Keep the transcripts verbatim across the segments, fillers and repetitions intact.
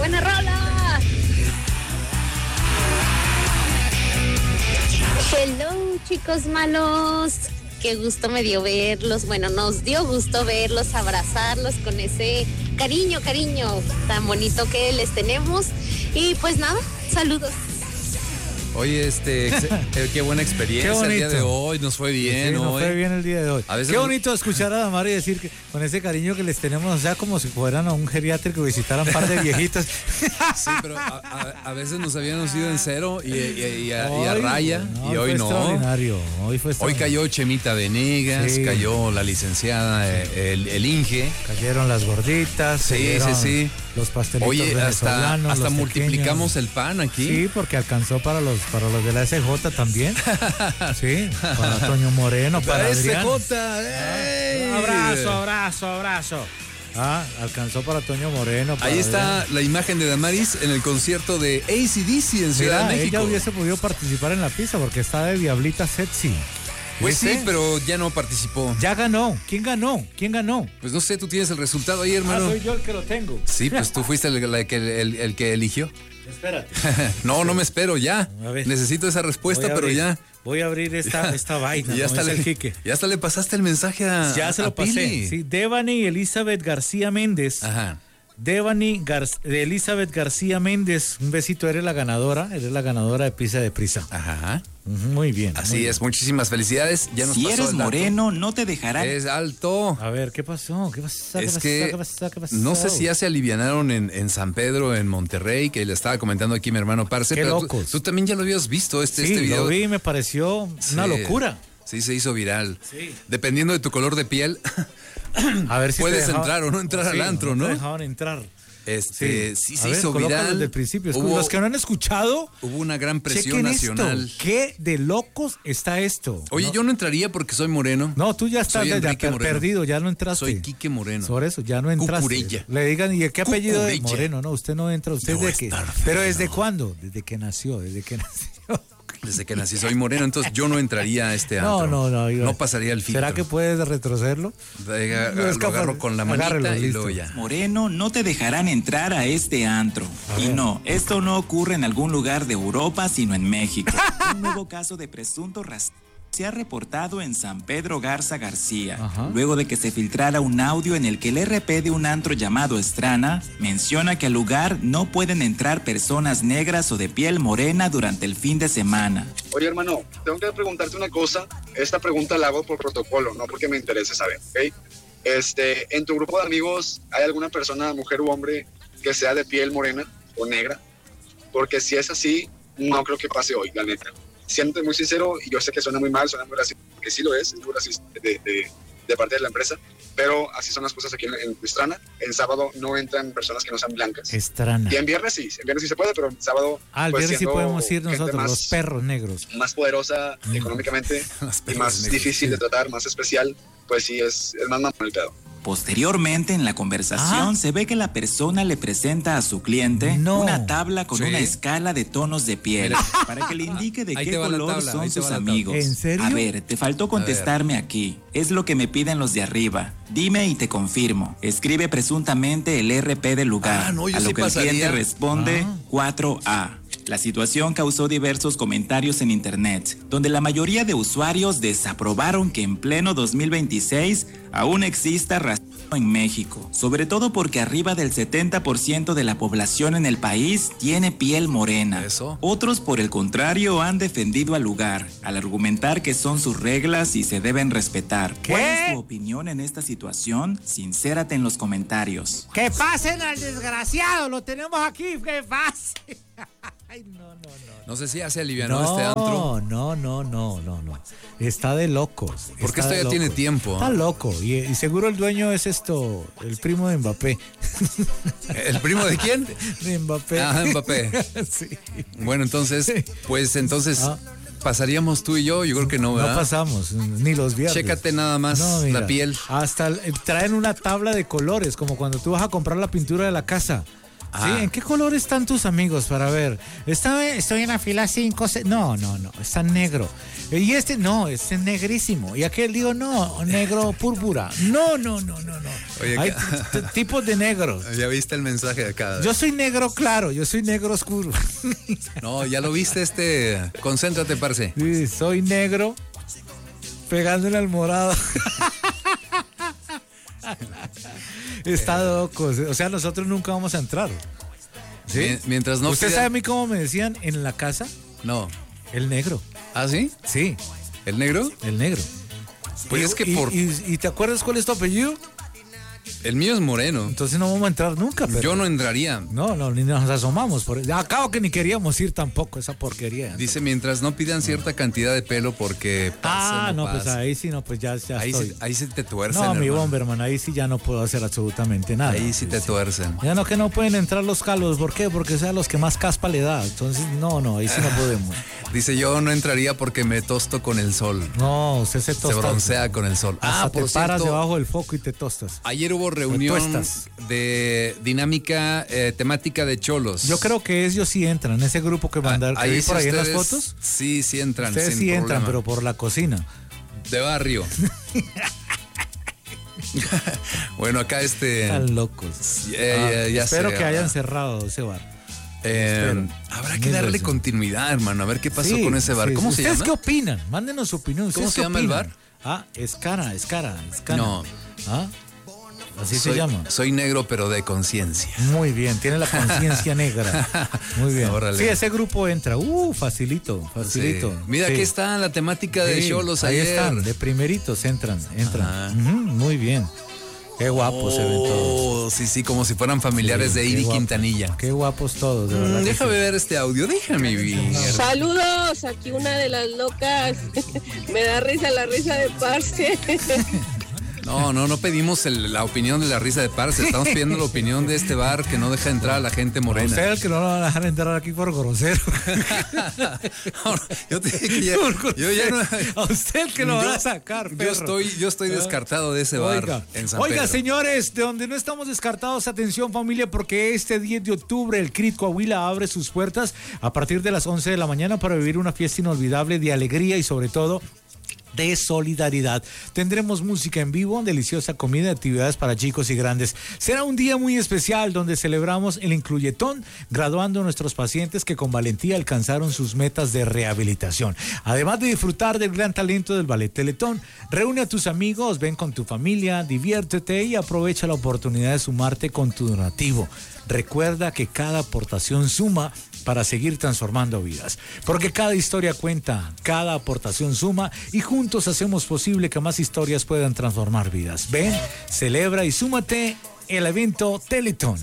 buena rola! Hello, chicos malos. Qué gusto me dio verlos. Bueno, nos dio gusto verlos, abrazarlos con ese cariño, cariño tan bonito que les tenemos. Y pues nada, saludos. Oye, este, eh, qué buena experiencia. Qué el día de hoy, nos fue bien. Sí, nos hoy. fue bien el día de hoy. A veces qué bonito no... escuchar a Damari decir que con ese cariño que les tenemos, o sea, como si fueran a un geriátrico y visitaran un par de viejitas. Sí, pero a, a, a veces nos habíamos ido en cero y, y, y, a, hoy, y a raya, no, y hoy fue no. Extraordinario. Hoy fue Hoy cayó Chemita Venegas, sí. Cayó la licenciada, el, el Inge. Cayeron las gorditas. Sí, sí, sí. Los pastelitos Oye, venezolanos. hasta, hasta los multiplicamos pequeños. el pan aquí. Sí, porque alcanzó para los para los de la S J también. Sí, para Toño Moreno, para, para S J. Ah, abrazo, abrazo, abrazo. Ah, alcanzó para Toño Moreno. Para Ahí está Adrián. La imagen de Damaris en el concierto de A C D C en Ciudad Mira, de México. Ella hubiese podido participar en la pista porque está de Diablita Sexy. Pues sí, pero ya no participó. Ya ganó. ¿Quién ganó? ¿Quién ganó? Pues no sé, tú tienes el resultado ahí, hermano. Ah, soy yo el que lo tengo. Sí, pues tú fuiste el, el, el, el, el que eligió. Espérate. No, no me espero, ya. Necesito esa respuesta, pero ya. Voy a abrir esta, esta vaina. Ya, hasta le, ya hasta le pasaste el mensaje a Ya se lo a pasé. Pili. Sí, Devani Elizabeth García Méndez. Ajá. Devani Gar de Elizabeth García Méndez, un besito, eres la ganadora, eres la ganadora de Pizza de Prisa. Ajá. Muy bien. Así muy es, bien. Muchísimas felicidades. Ya nos si pasó eres el moreno, no te dejarán. Es alto. A ver, ¿qué pasó? ¿Qué pasó? Es ¿Qué que pasó? ¿Qué pasó? ¿Qué pasó? No sé si ya se alivianaron en, en San Pedro, en Monterrey, que le estaba comentando aquí mi hermano Parce. Qué pero locos. Tú, tú también ya lo habías visto, este, sí, este video. lo vi y me pareció Sí. una locura. Sí, se hizo viral. Sí. Dependiendo de tu color de piel, a ver si puedes dejaba... entrar o no entrar sí, al antro, ¿no? Te dejaban entrar. Este, sí, sí se ver, hizo viral. Desde el principio. Hubo, los que no han escuchado, hubo una gran presión chequen nacional. Esto. ¿Qué de locos está esto? Oye, ¿no? Yo no entraría porque soy moreno. No, tú ya estás ya per perdido, ya no entraste. Soy Quique Moreno. Por eso, ya no entraste. Cucurella. Le digan, ¿y qué apellido Cucurella. de Moreno? No, usted no entra, usted no de qué. Pero ¿desde cuándo? Desde que nació, desde que nació. Desde que nací soy moreno, entonces yo no entraría a este antro. No, no, no. Yo, no pasaría el filtro. ¿Será que puedes retrocederlo? De, no, lo agarro con la manita Agárrelo, y listo. Luego ya. Moreno, no te dejarán entrar a este antro. A y ver. No, esto no ocurre en algún lugar de Europa, sino en México. Un nuevo caso de presunto racismo se ha reportado en San Pedro Garza García, Ajá. luego de que se filtrara un audio en el que el R P de un antro llamado Estrana menciona que al lugar no pueden entrar personas negras o de piel morena durante el fin de semana. Oye, hermano, tengo que preguntarte una cosa. Esta pregunta la hago por protocolo, no porque me interese saber, ¿ok? Este, ¿en tu grupo de amigos hay alguna persona, mujer u hombre, que sea de piel morena o negra? Porque si es así, no creo que pase hoy, la neta. Siendo muy sincero, y yo sé que suena muy mal, suena muy racista, porque sí lo es, es muy racista de, de, de parte de la empresa, pero así son las cosas aquí en, en Estrana. En sábado no entran personas que no sean blancas. Estrana. Y en viernes sí, en viernes sí se puede, pero en sábado... Ah, el pues, viernes sí podemos ir nosotros, más, los perros negros. Más poderosa mm. económicamente y más negros, difícil sí. de tratar, más especial, pues sí, es, es más mamón el pedo. Posteriormente, en la conversación, ah. se ve que la persona le presenta a su cliente no. una tabla con sí. una escala de tonos de piel para que le indique de ahí qué color son sus amigos. ¿En serio? A ver, te faltó contestarme aquí. Es lo que me piden los de arriba. Dime y te confirmo. Escribe presuntamente el R P del lugar. Ah, no, yo a lo sí que pasaría. el cliente responde ah. cuatro A. La situación causó diversos comentarios en internet, donde la mayoría de usuarios desaprobaron que en pleno dos mil veintiséis aún exista racismo en México, sobre todo porque arriba del setenta por ciento de la población en el país tiene piel morena. ¿Eso? Otros, por el contrario, han defendido al lugar, al argumentar que son sus reglas y se deben respetar. ¿Qué? ¿Cuál es tu opinión en esta situación? Sincérate en los comentarios. ¡Que pasen al desgraciado! ¡Lo tenemos aquí! ¡Que pase! Ay, no, no, no. No sé si ya se alivianó no, este antro. No, no, no, no, no. Está de locos. Porque esto ya loco. tiene tiempo. Está loco. Y, y seguro el dueño es esto, el primo de Mbappé. ¿El primo de quién? De Mbappé. Ah, Mbappé. Sí. Bueno, entonces, pues entonces... Ah. ¿Pasaríamos tú y yo? Yo creo que no, ¿verdad? No pasamos, ni los viernes. Chécate nada más no, mira, la piel. Hasta traen una tabla de colores, como cuando tú vas a comprar la pintura de la casa. Ah. ¿Sí? ¿En qué color están tus amigos para ver? Está, estoy en la fila cinco. No, no, no, está negro. Y este, no, este es negrísimo. Y aquel digo, no, negro púrpura. No, no, no, no, no. Oye, hay t- t- tipos de negros. Ya viste el mensaje de acá. Yo soy negro claro, yo soy negro oscuro. No, ya lo viste este. Concéntrate, parce. Sí, soy negro pegándole al morado. Está loco. O sea, nosotros nunca vamos a entrar. ¿Sí? Mientras no. ¿Usted pidan... sabe a mí cómo me decían en la casa? No. El negro. ¿Ah, sí? Sí. ¿El negro? El negro. Pues y, es que y, por. Y, y te acuerdas cuál es tu apellido? El mío es Moreno. Entonces no vamos a entrar nunca. Pero... Yo no entraría. No, no, ni nos asomamos. Por... Acabo que ni queríamos ir tampoco, esa porquería. Dice, mientras no pidan cierta cantidad de pelo porque pasa, Ah, no, no, pasa. pues ahí sí, no, pues ya, ya ahí estoy. Sí, ahí sí te tuercen, No, mi hermano. Bomberman, ahí sí ya no puedo hacer absolutamente nada. Ahí sí te tuercen. Ya no, que no pueden entrar los calvos. ¿Por qué? Porque sean los que más caspa le da. Entonces, no, no, ahí sí no podemos. Dice, yo no entraría porque me tosto con el sol. No, usted se tosta. Se broncea con el sol. Hasta Ah, te por paras cierto, debajo del foco y te tostas. ayer hubo reunión de dinámica eh, temática de cholos. Yo creo que ellos sí entran, ese grupo que mandaron, que vi por ahí en las fotos. Sí, sí entran. Ustedes sin sí entran, problema. pero por la cocina. De barrio. Bueno, acá este... Están locos. Ya, ya, ya ah, espero sé, que ¿verdad? hayan cerrado ese bar. Eh, habrá que Mil darle veces. continuidad, hermano, a ver qué pasó Sí, con ese bar. sí, ¿Cómo sí. se ¿Ustedes llama? qué opinan? Mándenos su opinión. ¿Cómo ¿Ustedes se qué llama el opinan? bar? Ah, Escara, Escara, Escara. No. ¿Ah? Así soy, se llama. Soy negro, pero de conciencia. Muy bien, tiene la conciencia negra. Muy bien. Órale. Sí, ese grupo entra. Uh, facilito, facilito. Sí. Mira, Sí. aquí está la temática de Sí, cholos ahí ayer. están, de primeritos entran, entran. Ajá. Ujú, muy bien. Qué guapos se ven todos. Oh, sí, sí, como si fueran familiares Sí, de qué Iri guapos. Quintanilla. Qué guapos todos, de verdad. Mm, que déjame sí. ver este audio, déjame ver. Saludos, aquí una de las locas. Me da risa la risa de Parce. No, no, no pedimos el- la opinión de la risa de Parce, estamos pidiendo la opinión de este bar que no deja entrar a la gente morena. Usted es el que no lo van a dejar entrar aquí por grosero. Yo te dije que ya, yo ya no. A usted el que lo van Yo- a sacar, Yo perro. estoy, yo estoy descartado de ese bar Oiga, en San oiga, Pedro. señores, de donde no estamos descartados, atención familia, porque este diez de octubre el C R I T Coahuila abre sus puertas a partir de las once de la mañana para vivir una fiesta inolvidable de alegría y sobre todo de solidaridad. Tendremos música en vivo, deliciosa comida, actividades para chicos y grandes. Será un día muy especial donde celebramos el incluyetón, graduando a nuestros pacientes que con valentía alcanzaron sus metas de rehabilitación. Además de disfrutar del gran talento del Ballet Teletón, reúne a tus amigos, ven con tu familia, diviértete y aprovecha la oportunidad de sumarte con tu donativo. Recuerda que cada aportación suma para seguir transformando vidas, porque cada historia cuenta, cada aportación suma y juntos hacemos posible que más historias puedan transformar vidas. Ven, celebra y súmate el evento Teletón.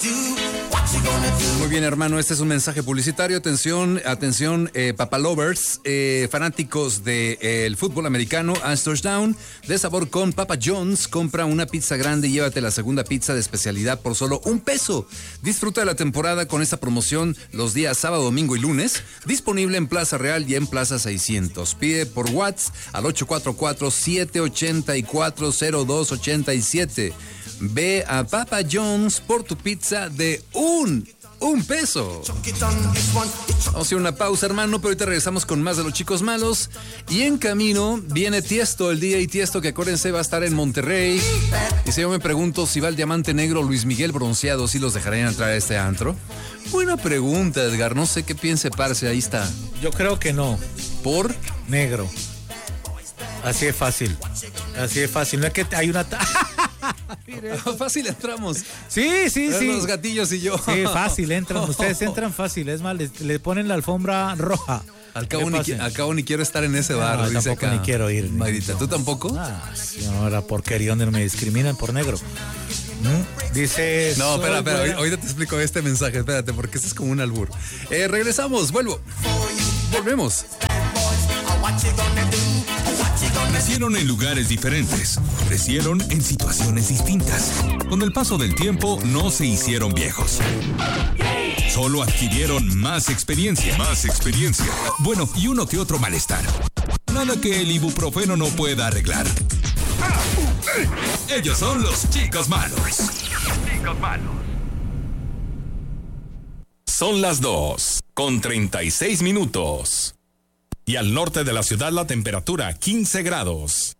Muy bien, hermano, este es un mensaje publicitario. Atención, atención, eh, Papalovers, eh, fanáticos del fútbol americano, As Touchdown, de sabor con Papa John's. Compra una pizza grande y llévate la segunda pizza de especialidad por solo un peso. Disfruta de la temporada con esta promoción los días sábado, domingo y lunes. Disponible en Plaza Real y en Plaza seiscientos. Pide por WhatsApp al ocho cuatro cuatro, siete ocho cuatro, cero dos ocho siete. Ve a Papa John's por tu pizza de un, un peso. Vamos a hacer una pausa, hermano, pero ahorita regresamos con más de Los Chicos Malos. Y en camino viene Tiesto, el D J Tiesto, que acuérdense va a estar en Monterrey. Y si yo me pregunto si va el Diamante Negro, Luis Miguel Bronceado, ¿sí los dejarían entrar a este antro? Buena pregunta, Edgar, no sé qué piense Parce, ahí está. Yo creo que no. ¿Por? Negro. Así es fácil. Así es fácil. No es que hay una... Fácil entramos. Sí, sí, sí. Los gatillos y yo. Sí, fácil, entran. Ustedes entran fácil. Es más, le, le ponen la alfombra roja. Al cabo, ni, al cabo ni quiero estar en ese bar, no, dice tampoco acá. ni quiero ir. Mayrita, ¿tú tampoco? Ah, no, la porquería donde me discriminan por negro. ¿Mm? Dice... No, soy espera, espera, buena- ahorita te explico este mensaje, espérate, porque este es como un albur. Eh, regresamos, vuelvo. Volvemos. Nacieron en lugares diferentes, crecieron en situaciones distintas. Con el paso del tiempo no se hicieron viejos. Solo adquirieron más experiencia. Más experiencia. Bueno, y uno que otro malestar. Nada que el ibuprofeno no pueda arreglar. Ellos son los Chicos Malos. Chicos Malos. Son las dos, con treinta y seis minutos. Y al norte de la ciudad la temperatura quince grados.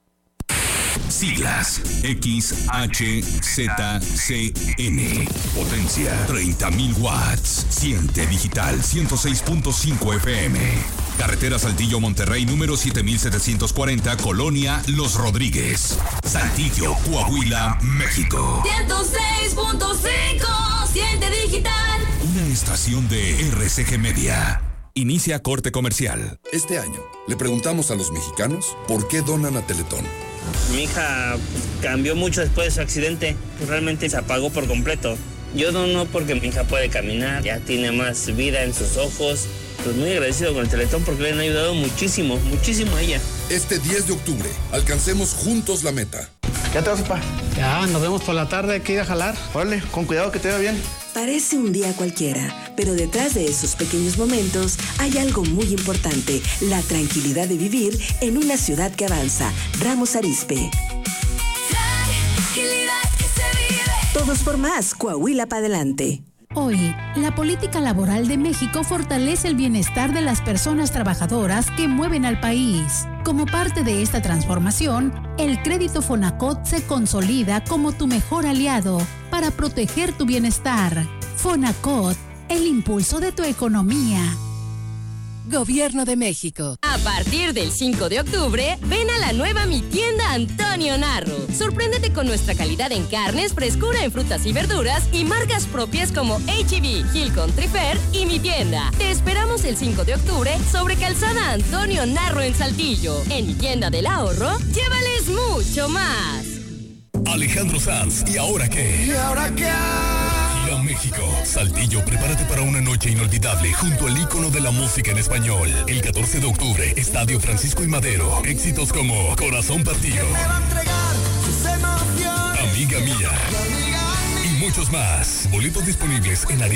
Siglas X H Z C N. Potencia treinta mil watts. Siente digital ciento seis punto cinco F M. Carretera Saltillo Monterrey número siete mil setecientos cuarenta, Colonia Los Rodríguez. Saltillo, Coahuila, México. ciento seis punto cinco. Siente digital. Una estación de R C G Media. Inicia corte comercial. Este año le preguntamos a los mexicanos por qué donan a Teletón. Mi hija cambió mucho después de su accidente, realmente se apagó por completo. Yo dono porque mi hija puede caminar, ya tiene más vida en sus ojos. Pues muy agradecido con el Teletón porque le han ayudado muchísimo, muchísimo a ella. Este diez de octubre, alcancemos juntos la meta. ¿Ya te vas, papá? Ya, nos vemos por la tarde, hay que ir a jalar. Órale, con cuidado que te vaya bien. Parece un día cualquiera, pero detrás de esos pequeños momentos hay algo muy importante, la tranquilidad de vivir en una ciudad que avanza. Ramos Arizpe. Tranquilidad que se vive. Todos por más, Coahuila para adelante. Hoy, la política laboral de México fortalece el bienestar de las personas trabajadoras que mueven al país. Como parte de esta transformación, el crédito Fonacot se consolida como tu mejor aliado para proteger tu bienestar. Fonacot, el impulso de tu economía. Gobierno de México. A partir del cinco de octubre, ven a la nueva Mi Tienda Antonio Narro. Sorpréndete con nuestra calidad en carnes, frescura en frutas y verduras y marcas propias como H E B, Hill Country Fair y Mi Tienda. Te esperamos el cinco de octubre sobre Calzada Antonio Narro en Saltillo. En Mi Tienda del Ahorro, llévales mucho más. Alejandro Sanz, ¿y ahora qué? ¿Y ahora qué? Gira México. Saltillo, prepárate para una noche inolvidable junto al ícono de la música en español. El catorce de octubre, Estadio Francisco y Madero. Éxitos como Corazón Partido, Amiga Mía y muchos más. Boletos disponibles en Arena